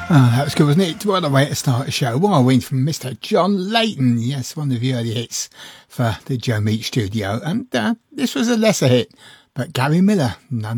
Oh, that was good, wasn't it? What a way to start a show. Wild Wind from Mr. John Layton. Yes, one of the early hits for the Joe Meach studio. And this was a lesser hit, but Gary Miller, none